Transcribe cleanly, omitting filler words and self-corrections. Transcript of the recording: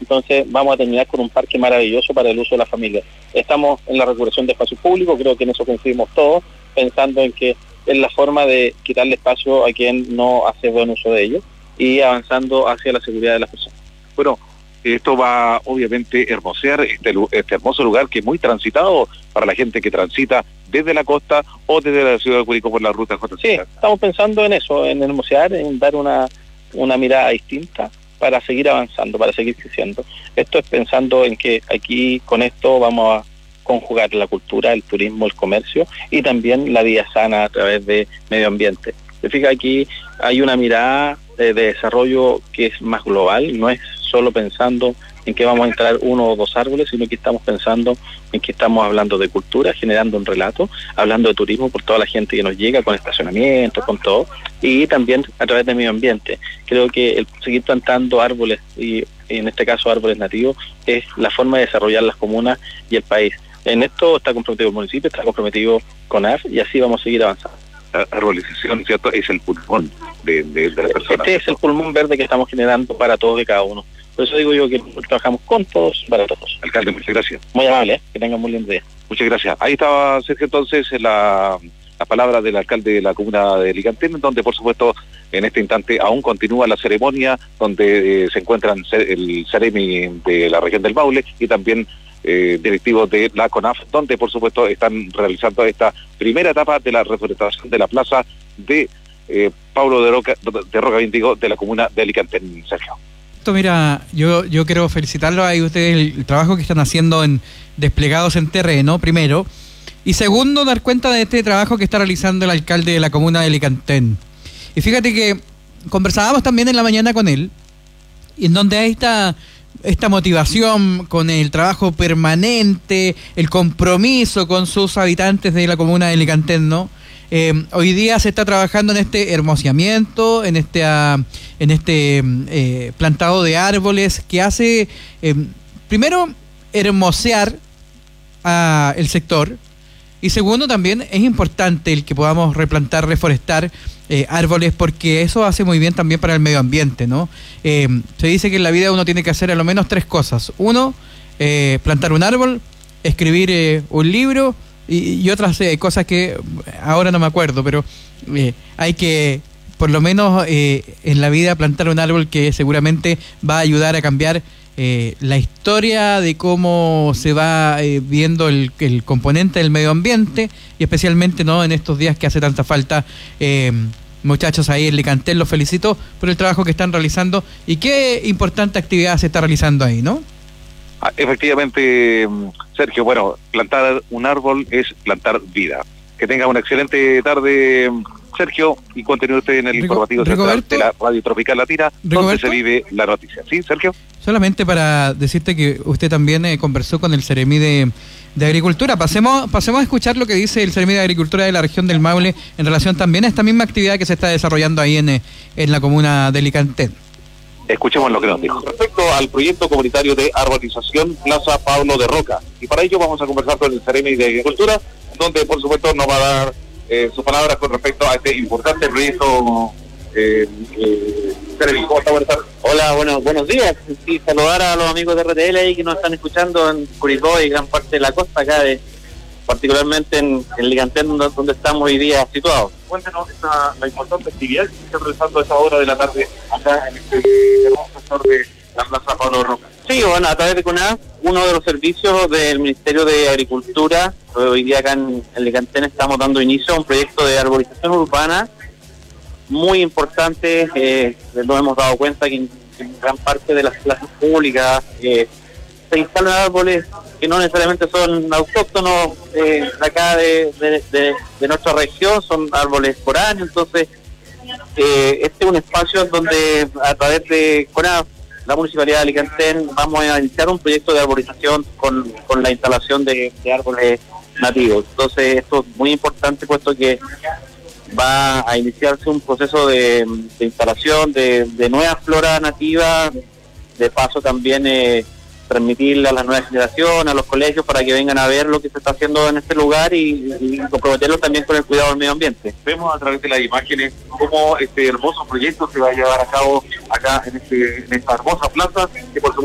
entonces vamos a terminar con un parque maravilloso para el uso de la familia. Estamos en la recuperación de espacios públicos, creo que en eso coincidimos todos, pensando en que es la forma de quitarle espacio a quien no hace buen uso de ellos y avanzando hacia la seguridad de las personas. Bueno, esto va obviamente a hermosear este hermoso lugar que es muy transitado para la gente que transita desde la costa o desde la ciudad de Curicó por la ruta J. Sí, estamos pensando en eso, en hermosear, en dar una mirada distinta para seguir avanzando, para seguir creciendo. Esto es pensando en que aquí con esto vamos a conjugar la cultura, el turismo, el comercio y también la vida sana a través de medio ambiente. Se fija, aquí hay una mirada de desarrollo que es más global, no es solo pensando en que vamos a instalar 1 o 2 árboles, sino que estamos pensando en que estamos hablando de cultura, generando un relato, hablando de turismo por toda la gente que nos llega, con estacionamiento, con todo, y también a través de medio ambiente. Creo que el seguir plantando árboles, y en este caso árboles nativos, es la forma de desarrollar las comunas y el país. En esto está comprometido el municipio, está comprometido CONAF, y así vamos a seguir avanzando. La arbolización, ¿cierto?, es el pulmón de las personas. Este es el pulmón verde que estamos generando para todos y cada uno. Por eso digo yo que trabajamos con todos, para todos. Alcalde, muchas gracias. Muy amable, que tengan muy lindo día. Muchas gracias. Ahí estaba, Sergio, entonces, la palabra del alcalde de la comuna de Licantén, donde, por supuesto, en este instante aún continúa la ceremonia, donde se encuentran el Ceremi de la región del Maule y también directivos de la CONAF, donde, por supuesto, están realizando esta primera etapa de la reforestación de la plaza de Pablo de Roca, de la comuna de Licantén, Sergio. Mira, yo quiero felicitarlos a ustedes el trabajo que están haciendo en desplegados en terreno, primero, y segundo, dar cuenta de este trabajo que está realizando el alcalde de la comuna de Licantén. Y fíjate que conversábamos también en la mañana con él, y en donde hay esta motivación con el trabajo permanente, el compromiso con sus habitantes de la comuna de Licantén, ¿no? Hoy día se está trabajando en este hermoseamiento, en este plantado de árboles que hace, primero, hermosear el sector, y segundo, también es importante el que podamos replantar, reforestar árboles, porque eso hace muy bien también para el medio ambiente, ¿no? Se dice que en la vida uno tiene que hacer a lo menos 3 cosas. Uno, plantar un árbol, escribir un libro y otras cosas que ahora no me acuerdo, pero hay que, por lo menos en la vida, plantar un árbol que seguramente va a ayudar a cambiar la historia de cómo se va viendo el componente del medio ambiente, y especialmente no en estos días que hace tanta falta. Muchachos ahí en Licantén, los felicito por el trabajo que están realizando y qué importante actividad se está realizando ahí, ¿no? Efectivamente, Sergio, bueno, plantar un árbol es plantar vida. Que tenga una excelente tarde, Sergio, y continúe usted en el informativo central de la Radio Tropical Latina, donde se vive la noticia. ¿Sí, Sergio? Solamente para decirte que usted también conversó con el Ceremi de Agricultura. Pasemos a escuchar lo que dice el Ceremi de Agricultura de la región del Maule en relación también a esta misma actividad que se está desarrollando ahí en la comuna de Licantén. Escuchemos lo que nos dijo. Respecto al proyecto comunitario de arbolización Plaza Pablo de Roca, y para ello vamos a conversar con el Ceremi de Agricultura, donde por supuesto nos va a dar sus palabras con respecto a este importante proyecto. Ceremi, ¿cómo está? Buenas tardes. Hola, buenos días. Sí, saludar a los amigos de RTL ahí que nos están escuchando en Curicó y gran parte de la costa acá, particularmente en Licantén, donde estamos hoy día situados. Cuéntenos la importante actividad que se está realizando a esta hora de la tarde acá en este hermoso sector de la Plaza Pablo de Roca. Sí, bueno, a través de CONAF, uno de los servicios del Ministerio de Agricultura, hoy día acá en Licantén estamos dando inicio a un proyecto de arbolización urbana muy importante. Nos hemos dado cuenta que en gran parte de las plazas públicas se instalan árboles que no necesariamente son autóctonos de acá de nuestra región, son árboles foráneos. Entonces este es un espacio donde a través de CONAF, la Municipalidad de Alicantén, vamos a iniciar un proyecto de arborización con la instalación de árboles nativos. Entonces esto es muy importante, puesto que va a iniciarse un proceso de instalación de nueva flora nativa, de paso también transmitirle a las nuevas generaciones, a los colegios, para que vengan a ver lo que se está haciendo en este lugar y comprometerlos también con el cuidado del medio ambiente. Vemos a través de las imágenes cómo este hermoso proyecto se va a llevar a cabo acá en esta hermosa plaza, que por supuesto